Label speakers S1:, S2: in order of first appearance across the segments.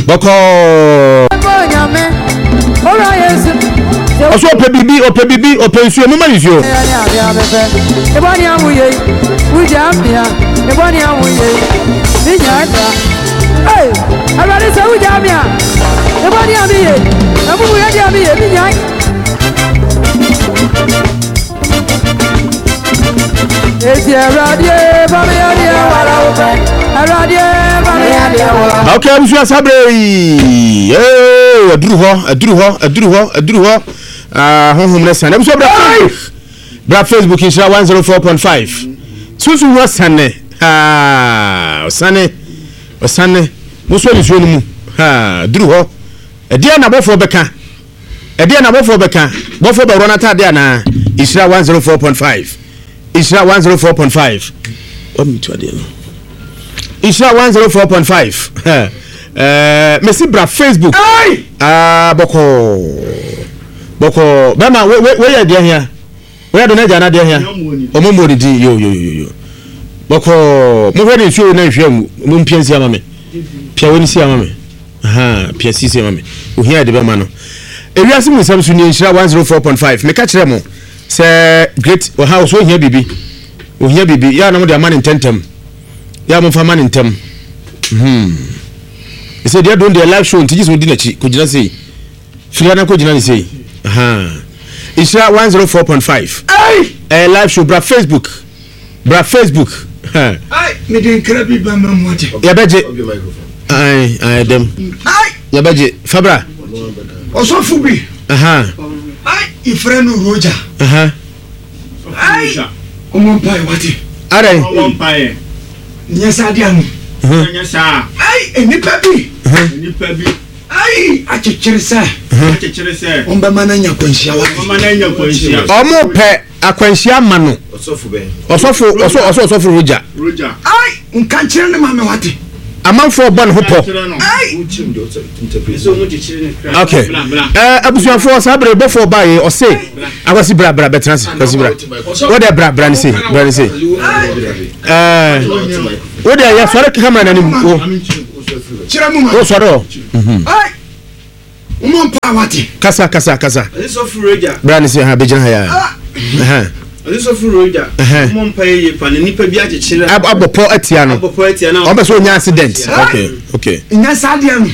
S1: boko oso ope bibi ope nsuo mu manisuo
S2: ebani amuye ujamia ebani amuye ninyata hey abale sa ujamia ebani amiye amuye yadi amiye ninyai
S1: okay, I'm sure Sabre. Aduru ho. Homeless and I'm sure Bra Facebook is 104.5. Susu was Sunday. Sunday. Muso is you. Aduru ho. A dear number for Becca. Bofo Baronata Diana. Isra 104.5. Isra 104.5. Isra 104.5. Messi Bra Facebook. Boko. Bama, where are they here? Where do they are here? Omo di yo. Boko, mo ready show na hwem, mo mpiansi amame. Pia woni si amame. Pia si amame. O here de bama no. Ewiase mu samsu ni Isra 104.5. Me ka kire mo. Say great or house we here bibi ya na mo de man intentem ya mo fa man intem e say they don the live show ntiji so di na chi ko gina sei fira na ko gina ni sei Isra 104.5 live show bra Facebook
S3: me den krabi ba mam wate
S1: ya beje dem ya beje fabra
S3: osofu bi ifrenu roja omompai wati
S1: are
S3: omompai nyesa dianu nyesa enipa bi achechirisa omba mananya kwanhia wati
S1: omo pe akwanhia mano osofu roja
S3: nkanchire ne mame wati
S1: amanfo bon hopo okay abusuafo sabre before buy o say akwasi bra betrans kwasi bra what the bra ni say what the ya sore camera na ni o
S3: chira mu
S1: o sore
S3: umompa wati
S1: kasa
S4: asofu roja
S1: bra ni say ha bejina ha ya
S4: asofu roja umompa ye pa ni nipa bi achechire
S1: abopo atia no obeso nya accident okay
S3: nya sadian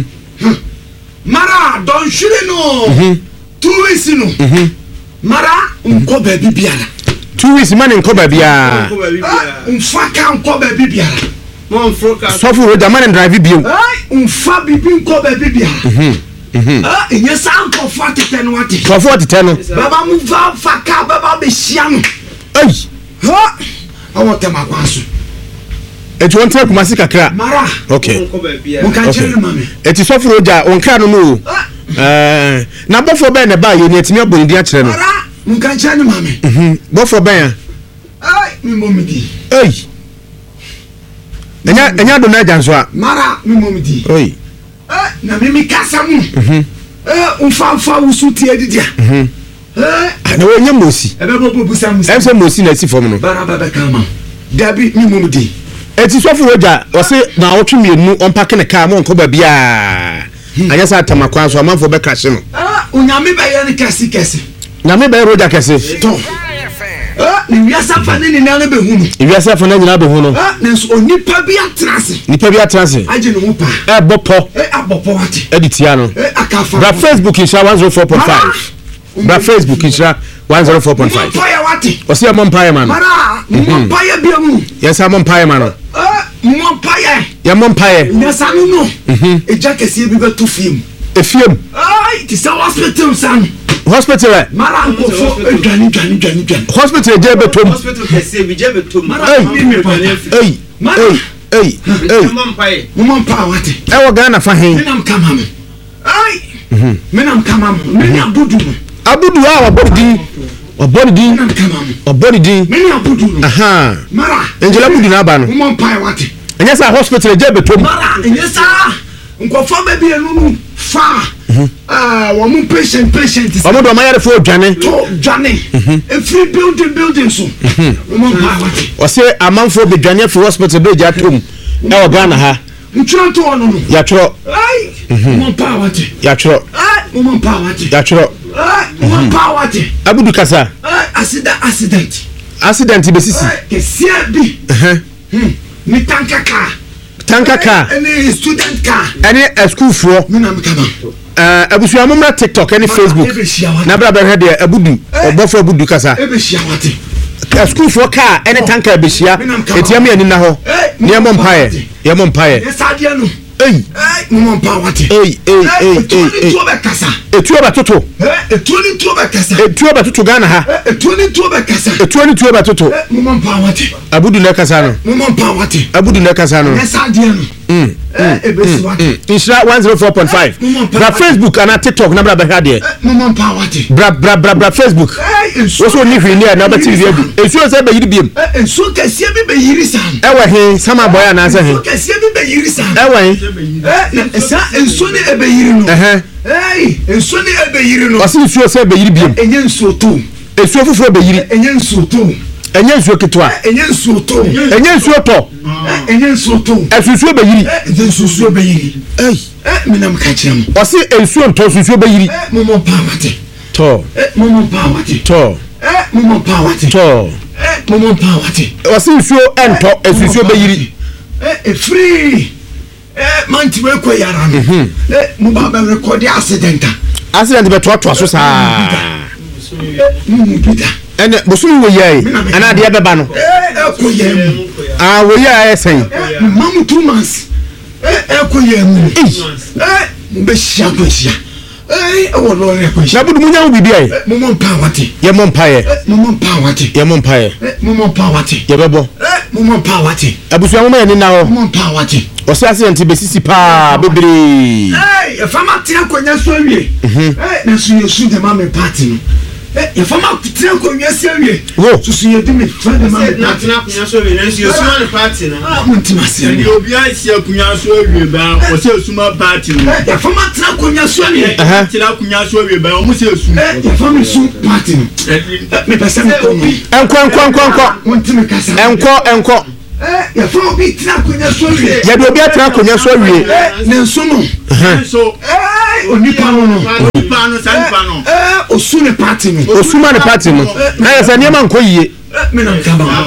S3: mara don shire no 2 weeks no mara unko ba bibiara
S1: 2 weeks man unko ba biara
S3: unfaka unko ba bibiara
S4: mon froka
S1: sofu roja man drive bio
S3: unfa bibi unko ba bibiara inye sanko 40 10 wati
S1: 40 10
S3: baba mu va faka baba be shianu awote makwanso
S1: eti won take kumasi kakra
S3: mara
S1: okay
S3: muka chere mame
S1: eti sofu roja onkra no no na bofo be ne ba ye ni etimi aboni di a kire no
S3: mara muka chere mame
S1: bofo be ya
S3: mi momidi
S1: enya do na janso a
S3: mara mi momidi na mimi kasa mu unfa usuti edidia
S1: na we nya mosi
S3: ebe bo busa musa
S1: em se mosi na si fom no
S3: baraba be kama dabi mi momidi
S1: eti sofu roja o se na otwe mienu on pack ne car mo nko ba bia anya sa tamakwa so amanfo be crash no
S3: unyame be ye ne kesi
S1: nyame be roja kese
S3: to ni wiasa fa ne na be hunu
S1: wiasa fa na nyina be hunu
S3: nenso onipa bi atrase aje no mupa
S1: bopo
S3: abopo wati
S1: editia no
S3: akafa
S1: bra Facebook is 104.5 bra Facebook is 104.5
S3: fire wati
S1: o se mompaye man
S3: mara mompaye biamu
S1: yes mompaye man
S3: mompaye
S1: ya mompaye
S3: nyasa no eja kese bi beto film
S1: efiem
S3: ti sa hospital san
S1: hospital
S3: mara nkofo dwani
S1: hospital je betom
S4: hospital kese bi je betom
S3: mompaye wati
S1: e wo Ghana fa hen
S3: menam kama me menam kama me abudu
S1: a obodi din
S3: meni abudu
S1: aha
S3: mara
S1: Angela budu na aba no
S3: mompaye wati
S1: enya sa hospital je betom
S3: mara enya sa nkofo ba bi enu fa wo mu patient
S1: omo do mayare fo dwane
S3: to dwane every building so mompaye wati
S1: o se amanfo be dwane fo hospital be ja tom e wo Ghana ha
S3: nturo to ono no
S1: ya tro
S3: Mom power.
S1: Yachro.
S3: Mom power.
S1: Yachro.
S3: Mom power.
S1: Abudu kasa. Accident besisi.
S3: Kesia bi. Ni tanka car. Any student car.
S1: Any a school for.
S3: Minam kama.
S1: Abusu amumra TikTok any Facebook. Na bra be hwe de abudu. Obofo abudu kasa.
S3: Ebesiawate.
S1: A school for car any tanker ebeshia. Etiam ya ni na ho. Ne mom pae. Ye mom pae.
S3: Yesadia no.
S1: Hey.
S3: Mom power.
S1: Hey.
S3: Etuo be kasa.
S1: Etuo ba toto.
S3: Etuo ni tuo be kasa.
S1: Etuo ba toto Ghana ha.
S3: Etuo ni tuo be kasa.
S1: Etuo ni tuo ba toto.
S3: Mom power.
S1: Abudu na kasa no.
S3: Mom power.
S1: Abudu na kasa no.
S3: Yesadia no. Ebesiwate.
S1: Insha 104.5. Bra Facebook and TikTok na bra be ha de.
S3: Mom power.
S1: Bra Facebook. Wo ni hwi ni na ba TV adu. Esuo se be yiri biem.
S3: Ensuo kase bi be yiri san.
S1: Ewa he sama boy na se he.
S3: Ensuo kase bi be yiri san.
S1: Ewa he.
S3: Esa ensuo ni ebe yiri no. Ensuo ni ebe yiri no.
S1: Wasi nsuo se be yiri biem.
S3: Enye nsuo to.
S1: Esuo fufuro be yiri.
S3: Enye nsuo to.
S1: Enye nsuo ketwa.
S3: Enye nsuo to.
S1: Enye nsuo to.
S3: Enye nsuo to.
S1: Esuo be yiri.
S3: Ensuo be yiri. Minam ka chiam.
S1: Wasi ensuo nto suo be yiri.
S3: Momo pawate.
S1: To.
S3: Momo pawate.
S1: To.
S3: Momo pawate.
S1: To.
S3: Momo pawate.
S1: Wasi nsuo ento esuo be yiri.
S3: Free. Manti we ko yara no. Mo ba be record accident.
S1: Accident be to so sa.
S3: Bida.
S1: Ene bosu wo yai. Ana de be ba no.
S3: Ko yam.
S1: Wo yai sen.
S3: Mamu 2 months. Ko yam. Mo be shia ko shia. Wo lo re ko shia.
S1: Na budu munya wo bibi ai.
S3: Mo pawate.
S1: Ye mom pae.
S3: Mo pawate.
S1: Ye mom pae.
S3: Mo pawate.
S1: Ye bebo.
S3: Mo pawate.
S1: Abusu amuma ye ni na ho.
S3: Mo pawate.
S1: Osi accident besisi pa bebere.
S3: Fama tia konya so awie. Na so yesu de mama party no. Fama tia konya so awie. So ye de me friend de mama
S4: na tia konya so awie na so yesu ma party no.
S3: Muntimase.
S4: Ni obi a tia konya so awie ba o se yesu ma party no.
S3: Fama tia konya so awie.
S4: Tia konya so awie ba o mo se yesu.
S3: Fama so party no. Me pesa me ko.
S1: Enko.
S3: Muntime kasa.
S1: Enko.
S3: Ya fa obi tia konya so awie.
S1: Ya do obi atra konya so awie.
S3: Na nso no.
S4: So
S3: Onipa no.
S4: Sanpa no.
S3: Osune party no.
S1: Osuma ne party no. Na ya se niam anko yie.
S3: Menam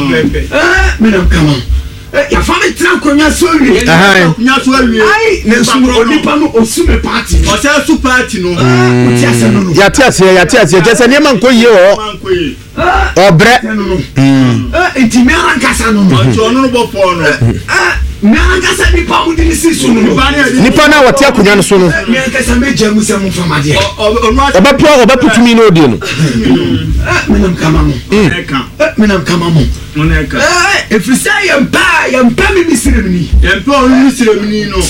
S3: kama. Ya fa me tia konya so awie.
S4: Konya so awie.
S3: Na nso onipa no osume party.
S4: O se su party no.
S3: Otia se no.
S1: Ya tia se je se niam anko yie o. Obre.
S3: Enti me arankasa no.
S4: Ojo no bo fo no.
S3: Me arankasa ni pa mu di si so no.
S1: Nipa na wotia konya no so no.
S3: Me arankasa me jamu se mu famade.
S1: Obaputumi no odi no.
S3: Menam kama mo. Menam kama mo.
S4: Moneka.
S3: Efisa yampa mi misiremni.
S4: Yampa o misiremni no.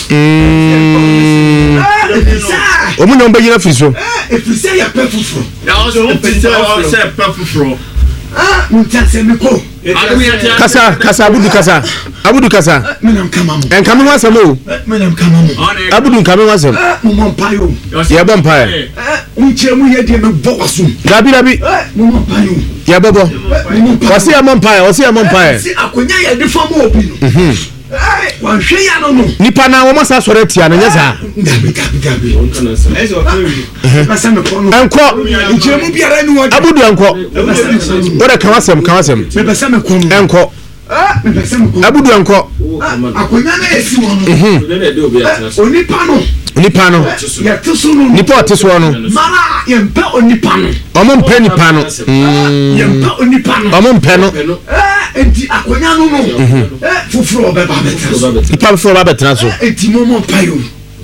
S1: Omu na mbe yina fiso.
S3: Efisa ya pefufro.
S4: Ya o se pefufro.
S3: Muntase meko.
S1: Kasa Abudu kasa.
S3: Menam kama mo.
S1: Enkame ho asem o.
S3: Menam kama mo.
S1: Abudu nkame ho asem.
S3: Mo mpayo.
S1: Ye bom pae.
S3: Unchemu ye de me bowasum.
S1: Dabi.
S3: Mo mpayo.
S1: Ye bobo. Wasi ya mom pae.
S3: Si akonya ye de famo obi no. Wan hwe ya no.
S1: Nipa na wo masa sore tia no nyesa.
S3: Gabi. Basa me kono.
S1: Enko.
S3: Unchemu biara ni wodi.
S1: Abudu enko. Ora kawasem.
S3: Me basa me kono.
S1: Enko.
S3: Me basa me kono.
S1: Abudu enko.
S3: Akonya na esi wono. Onipa no. Ya tuso no.
S1: Nipa oteso no.
S3: Mara ye mpa onipa no.
S1: Omo mpa nipa no.
S3: Ye mpa onipa no.
S1: Omo mpa no.
S3: Enti akonya no. Fufuro beba betra.
S1: Nipa fufuro ba betra so.
S3: Enti momo payo.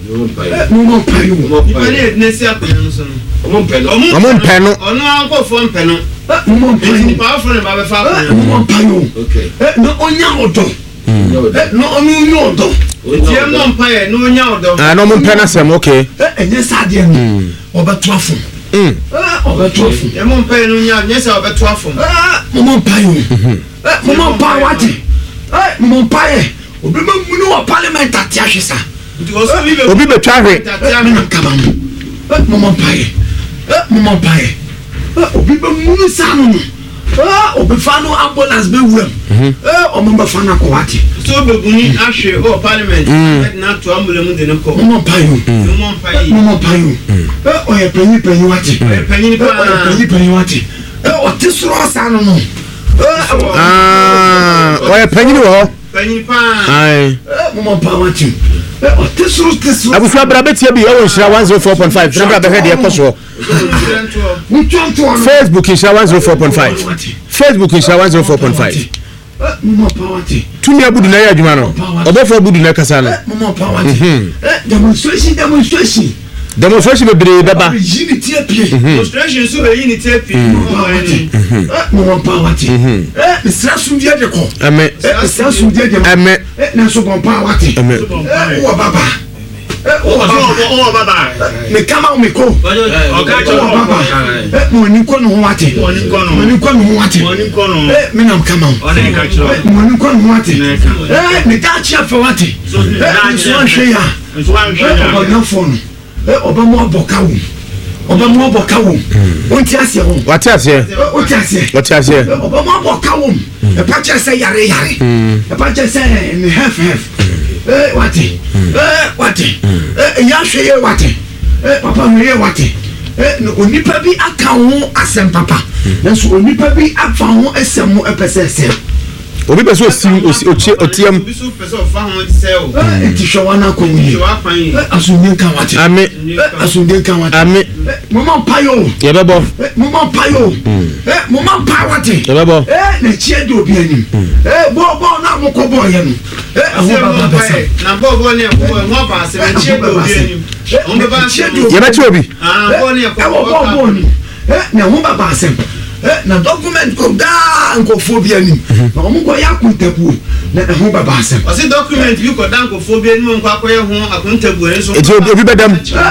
S4: Ipale nesi akonya no so no.
S1: Omo mpa no.
S4: Ono anko fo mpa no.
S3: Momo payo.
S4: Enti pa fo ne ba be fa akonya.
S3: Momo payo. No onya odo. No onu odo.
S4: Tie mo mpa ye no onya odo.
S1: No mo mpa na sem okay.
S3: Enye sade no. Obeto afom. Obeto afom.
S4: Ye mo mpa ye no onya, nye se obeto afom.
S3: Momo payo. Momo pa wati. Momo pa ye. Obi ma munu wa parliament atia hwesa.
S1: Obi betwa hwe.
S3: Menam kama mo. Momo pa ye. Obi ba munu sa no. Obi fa no ambulance be wuam. Omamba fa na ko wati.
S4: So be buni ahwe o parliament na to ambulance de ne ko.
S3: Momo payo. Mama payo. Oye penny wati. Penny wati. Ɔte soro asano no.
S1: Oye penny wo.
S4: Penny pa.
S1: Ai.
S3: Mama pa wati. Ɔte soro.
S1: Abusu abra betia bi o nshira 104.5. Remember be head e koso. Facebook nshira 104.5. Facebook nshira 104.5.
S3: Mama pa wati.
S1: Tumi abudu na ya adwuma no. Obofo abudu na kasa no.
S3: Mama pa wati.
S1: Demonstration bebre beba.
S4: Demonstration so be unity apie.
S3: Mama pa wati. Misra sumdia de ko.
S1: Amen.
S3: Misra sumdia de.
S1: Amen.
S3: Na so bon pa wati.
S1: Amen.
S3: Wo baba. Oh baba. Me kama me ko.
S4: Oga cho baba.
S3: Mo ni ko no wati. Mo ni ko no wati. Me nam kama.
S4: Ona ka cho.
S3: Mo ni ko no wati. Me ta chia fa wati. So hwe ya. So hwe ya. Phone. Obama abokawo. Wonti ase ho.
S1: Wati ase.
S3: Obama abokawo. E pa che se yare. E pa che se ni half. Wati. Ya hwe ye wati. Papa me ye wati. No onipa bi aka ho asem papa. Nanso onipa bi afa ho asem mo epese.
S1: Obi beso otiam
S4: obi so pese ofa ho sel
S3: enti hwana konyi asunye kan wati
S1: amen
S3: asunye kan wati
S1: amen
S3: mama payo
S1: ye bebo
S3: mama pa wati
S1: ye bebo
S3: na chie do obi anim bo na mo ko bo ye no
S4: aho baba bese na bo ne ko mo ba se na chie do obi anim on be ba chie do
S1: ye ba chie obi
S4: bo ne ko
S3: bo ni na ho baba se na document ko da nko phobia nim na omo ko yakuntabu na ho baba asem
S4: o se document bi ko da nko phobia nim nko akoye ho akuntabu en so
S1: obi bedam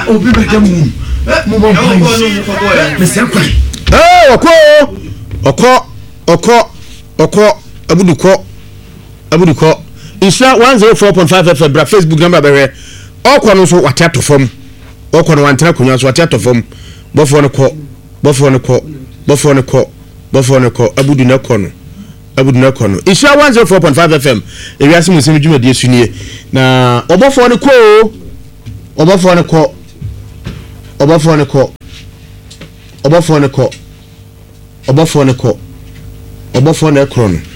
S1: mo
S3: bon me se kwa
S1: oko abuduko insha 104.5 FM bra Facebook number be okọ no so wate atofom okọ no wantena konya so wate atofom bofo ne ko abudu na kono insha 104.5 FM ewiase musemi dwumadi esunie na obofo ne ko